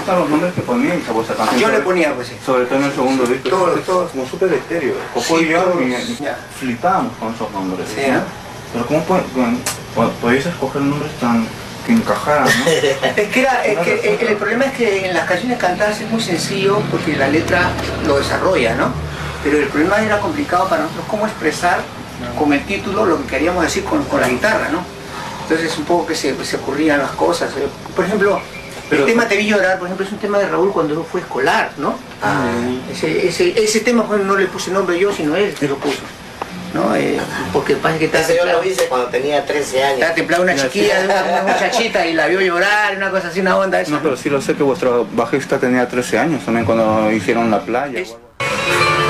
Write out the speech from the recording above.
gustan los nombres que poníais a vuestra canción. Yo le ponía, pues sí. Sobre todo en el segundo disco. Todos. Como súper etéreo. Coco y yo flipábamos con esos nombres. Sí, ¿no? Pero ¿cómo podéis escoger nombres tan que encajaran, ¿no? El problema es que en las canciones cantadas es muy sencillo porque la letra lo desarrolla, ¿no? Pero el problema era complicado para nosotros cómo expresar con el título lo que queríamos decir con la guitarra, ¿no? Entonces un poco que se ocurrían las cosas. Por ejemplo, el tema Te vi llorar, por ejemplo, es un tema de Raúl cuando él fue escolar, ¿no? Ese tema pues, no le puse nombre yo, sino él que lo puso, ¿no? Porque pasa que ese yo lo hice cuando tenía 13 años. Estaba templada una chiquilla, una muchachita y la vio llorar, una cosa así, una onda esa. No, pero sí lo sé que vuestro bajista tenía 13 años también cuando hicieron La Playa.